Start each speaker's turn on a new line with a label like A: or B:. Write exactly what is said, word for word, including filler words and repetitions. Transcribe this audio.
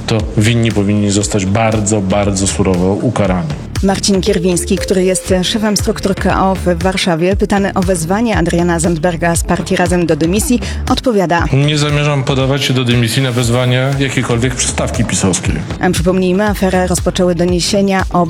A: to winni powinni zostać bardzo, bardzo surowo ukarani.
B: Marcin Kierwiński, który jest szefem struktur K O w Warszawie, pytany o wezwanie Adriana Zandberga z partii Razem do dymisji, odpowiada:
A: Nie zamierzam podawać się do dymisji na wezwanie jakiejkolwiek przystawki pisowskiej.
B: Przypomnijmy, aferę rozpoczęły doniesienia o